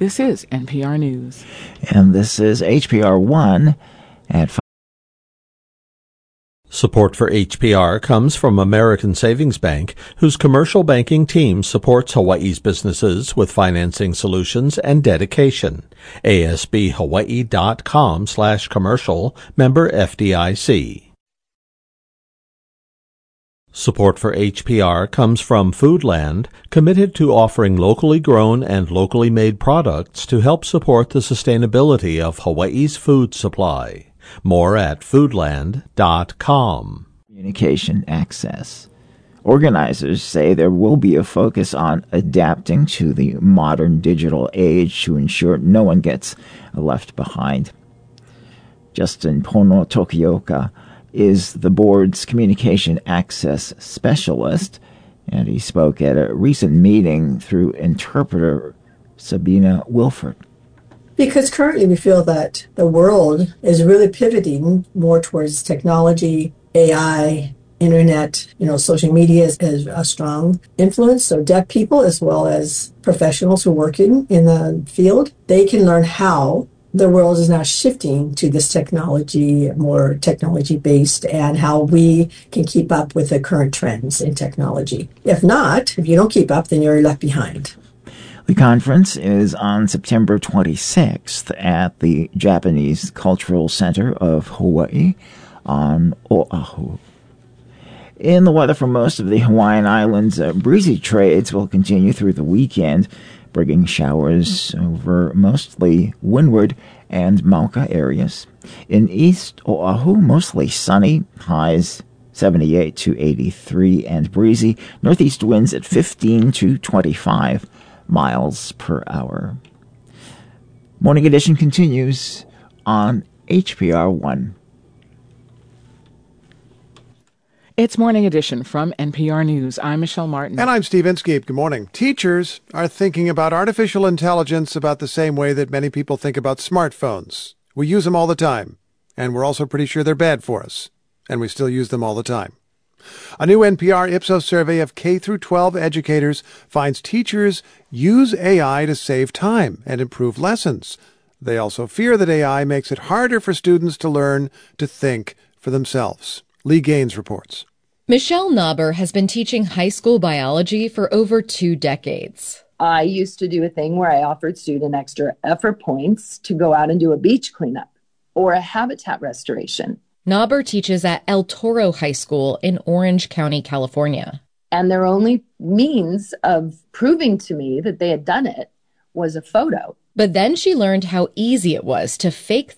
This is NPR News. And this is HPR 1 at 5. Support for HPR comes from American Savings Bank, whose commercial banking team supports Hawaii's businesses with financing solutions and dedication. ASBHawaii.com/commercial, member FDIC. Support for HPR comes from Foodland, committed to offering locally grown and locally made products to help support the sustainability of Hawaii's food supply. More at foodland.com. Communication access. Organizers say there will be a focus on adapting to the modern digital age to ensure no one gets left behind. Justin Pono Tokioka is the board's communication access specialist, and he spoke at a recent meeting through interpreter Sabina Wilford. Because currently we feel that the world is really pivoting more towards technology, AI, internet, social media is a strong influence. So deaf people as well as professionals who are working in the field, they can learn how the world is now shifting to this technology, more technology-based, and how we can keep up with the current trends in technology. If not, if you don't keep up, then you're left behind. The conference is on September 26th at the Japanese Cultural Center of Hawaii on Oahu. In the weather for most of the Hawaiian Islands, breezy trades will continue through the weekend, bringing showers over mostly windward and Mauka areas. In East Oahu, mostly sunny, highs 78 to 83 and breezy, northeast winds at 15 to 25 miles per hour. Morning Edition continues on HPR 1. It's Morning Edition from NPR News. I'm Michelle Martin. And I'm Steve Inskeep. Good morning. Teachers are thinking about artificial intelligence about the same way that many people think about smartphones. We use them all the time, and we're also pretty sure they're bad for us, and we still use them all the time. A new NPR Ipsos survey of K-12 educators finds teachers use AI to save time and improve lessons. They also fear that AI makes it harder for students to learn to think for themselves. Lee Gaines reports. Michelle Nauber has been teaching high school biology for over 2 decades. I used to do a thing where I offered student extra effort points to go out and do a beach cleanup or a habitat restoration. Nauber teaches at El Toro High School in Orange County, California. And their only means of proving to me that they had done it was a photo. But then she learned how easy it was to fake